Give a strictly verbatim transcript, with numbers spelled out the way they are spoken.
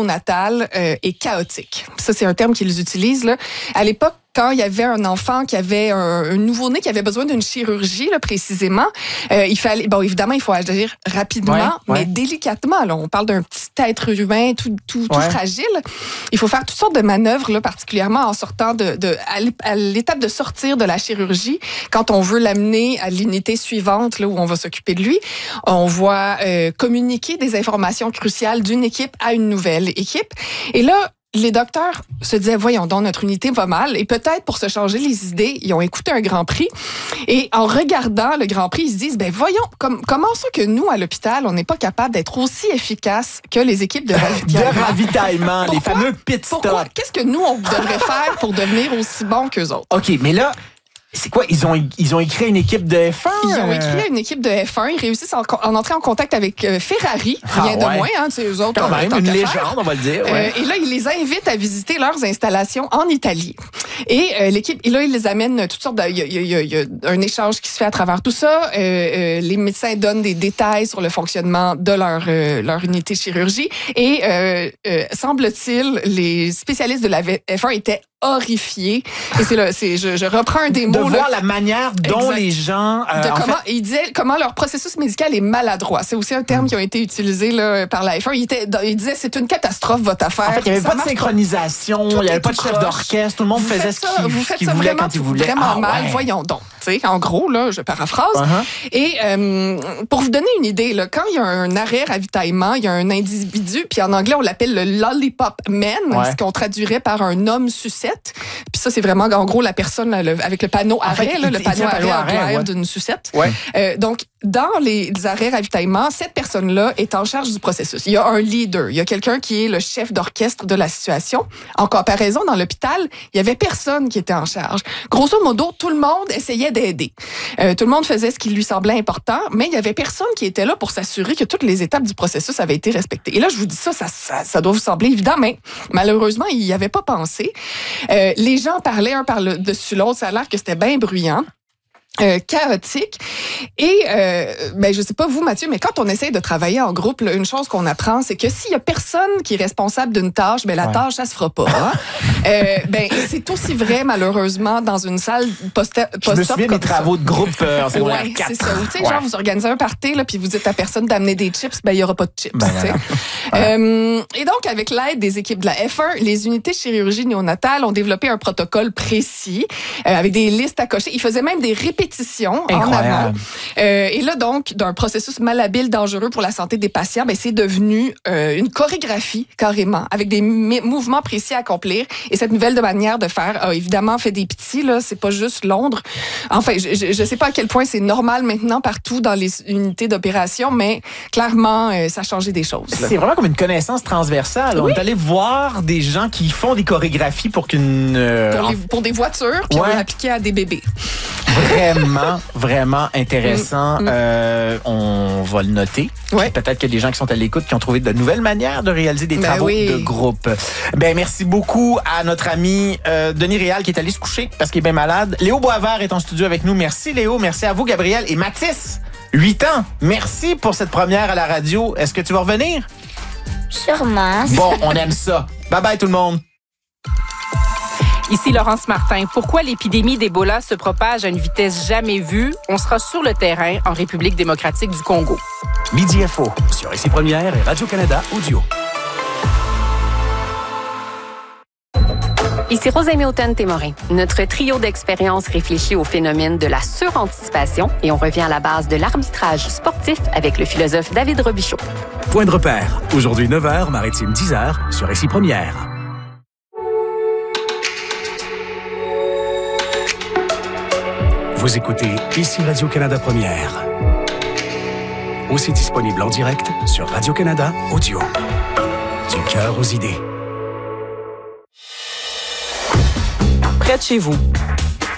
néonatale euh, est chaotique. Ça, c'est un terme qu'ils utilisent, là. À l'époque, quand il y avait un enfant qui avait un, un nouveau-né qui avait besoin d'une chirurgie, là, précisément, euh, il fallait, bon, évidemment, il faut agir rapidement, ouais, mais ouais. délicatement. Là. On parle d'un petit être humain tout, tout, tout ouais. fragile. Il faut faire toutes sortes de manœuvres, là, particulièrement en sortant de, de à l'étape de sortir de la chirurgie. Quand on veut l'amener à l'unité suivante, là, où on va s'occuper de lui, on va euh, communiquer des informations cruciales d'une équipe à une nouvelle équipe. Et là, les docteurs se disaient, voyons donc, notre unité va mal. Et peut-être pour se changer les idées, ils ont écouté un Grand Prix. Et en regardant le Grand Prix, ils se disent, ben voyons, com- comment ça que nous, à l'hôpital, on n'est pas capable d'être aussi efficaces que les équipes de ravitaillement? De ravitaillement, les fameux pit stops. Pourquoi? Qu'est-ce que nous, on devrait faire pour devenir aussi bons qu'eux autres? OK, mais là... C'est quoi? Ils ont, ils ont écrit une équipe de F un? Ils ont écrit une équipe de F un. Ils réussissent à en, en entrer en contact avec euh, Ferrari. Rien ah, ouais. de moins, hein, eux autres. Quand même, une légende, faire. on va le dire. Ouais. Euh, et là, ils les invitent à visiter leurs installations en Italie. Et euh, l'équipe, et là, ils les amènent toutes sortes de... Il y, y, y, y a un échange qui se fait à travers tout ça. Euh, euh, les médecins donnent des détails sur le fonctionnement de leur, euh, leur unité de chirurgie. Et euh, euh, semble-t-il, les spécialistes de la F un étaient horrifiés. Et c'est là, c'est, je, je reprends un des mots. De voir là, la manière dont exact. les gens... Euh, de comment, fait... il disait comment leur processus médical est maladroit. C'est aussi un terme qui a été utilisé là, par la F un. Il, était, il disait, c'est une catastrophe, votre affaire. En fait, il n'y avait pas de synchronisation, il n'y avait pas de chef d'orchestre, tout le monde vous faisait ce qu'il, vous ce faites qu'il ça voulait vraiment, quand il voulait. Vraiment ah, mal, ouais. voyons donc. T'sais, en gros, là, je paraphrase. Uh-huh. Et euh, pour vous donner une idée, là, quand il y a un arrêt ravitaillement, il y a un individu, puis en anglais, on l'appelle le lollipop man, ouais. ce qu'on traduirait par un homme sucette. Puis ça, c'est vraiment, en gros, la personne là, le, avec le panneau en arrêt, fait, là, il, le panneau arrêt a l'air ouais. d'une sucette. Ouais. Euh, donc, dans les arrêts ravitaillement, cette personne-là est en charge du processus. Il y a un leader, il y a quelqu'un qui est le chef d'orchestre de la situation. En comparaison, dans l'hôpital, il y avait personne qui était en charge. Grosso modo, tout le monde essayait d'aider. Euh, tout le monde faisait ce qui lui semblait important, mais il y avait personne qui était là pour s'assurer que toutes les étapes du processus avaient été respectées. Et là, je vous dis ça, ça, ça, ça doit vous sembler évident, mais malheureusement, il n'y avait pas pensé. Euh, les gens parlaient un par-dessus l'autre, ça a l'air que c'était bien bruyant. Euh, chaotique. Et, euh, ben, je sais pas vous, Mathieu, mais quand on essaie de travailler en groupe, là, une chose qu'on apprend, c'est que s'il y a personne qui est responsable d'une tâche, ben, la ouais. tâche, ça se fera pas. Hein? euh, ben, c'est aussi vrai, malheureusement, dans une salle post-op. Je me souviens des travaux de groupe euh, en secondaire ouais, quatre. C'est ça. Tu sais, ouais. genre, vous organisez un party, là, puis vous dites à personne d'amener des chips, ben, il y aura pas de chips. Ben, tu sais. Ouais. Euh, et donc, avec l'aide des équipes de la F un, les unités de chirurgie néonatale ont développé un protocole précis, euh, avec des listes à cocher. Ils faisaient même des répétitions en avant. Euh, et là, donc, d'un processus malhabile, dangereux pour la santé des patients, ben, c'est devenu euh, une chorégraphie, carrément, avec des m- mouvements précis à accomplir. Et cette nouvelle de manière de faire a évidemment fait des petits, là. C'est pas juste Londres. Enfin, je ne sais pas à quel point c'est normal maintenant partout dans les unités d'opération, mais clairement, euh, ça a changé des choses. Là. C'est vraiment comme une connaissance transversale. Oui. On est allé voir des gens qui font des chorégraphies pour qu'une... Euh, pour, les, pour des voitures, puis ouais. on l'a appliqué à des bébés. Vraiment, vraiment intéressant. Mm. Euh, on va le noter. Ouais. Peut-être qu'il y a des gens qui sont à l'écoute qui ont trouvé de nouvelles manières de réaliser des ben travaux oui. de groupe. Ben merci beaucoup à notre ami euh, Denis Réal qui est allé se coucher parce qu'il est bien malade. Léo Boisvert est en studio avec nous. Merci Léo. Merci à vous Gabriel. Et Mathis, huit ans. Merci pour cette première à la radio. Est-ce que tu vas revenir? Sûrement. Bon, on aime ça. Bye bye tout le monde. Ici Laurence Martin. Pourquoi l'épidémie d'Ebola se propage à une vitesse jamais vue? On sera sur le terrain en République démocratique du Congo. Midi Info sur Ici Première et Radio-Canada Audio. Ici Rosemée Automne-Témorin. Notre trio d'expériences réfléchit au phénomène de la suranticipation et on revient à la base de l'arbitrage sportif avec le philosophe David Robichaud. Point de repère. Aujourd'hui neuf heures, Maritime dix heures sur Ici Première. Vous écoutez Ici Radio-Canada Première. Aussi disponible en direct sur Radio-Canada Audio. Du cœur aux idées. Près de chez vous,